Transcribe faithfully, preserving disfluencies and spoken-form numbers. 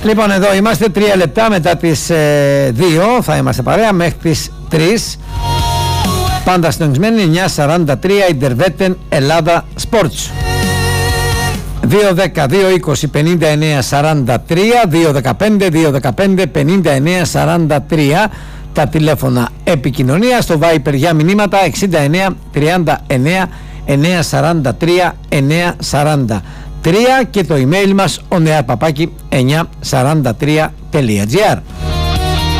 Λοιπόν, εδώ είμαστε τρία λεπτά μετά τις ε, δύο. Θα είμαστε παρέα μέχρι τις τρεις. Πάντα συντονισμένοι. Εννιά σαράντα τρία Ιντερβέτεν Ελλάδα Sports. Δύο δέκα δύο είκοσι πενήντα εννέα σαράντα τρία, δύο δεκαπέντε δύο δεκαπέντε πενήντα εννέα σαράντα τρία τα τηλέφωνα επικοινωνία. Στο Viper για μηνύματα εξήντα εννέα τριάντα εννέα εννέα σαράντα τρία εννέα σαράντα τρία και το email μας ο νεαρ παπάκι εννιά σαράντα τρία τελεία τζι άρ.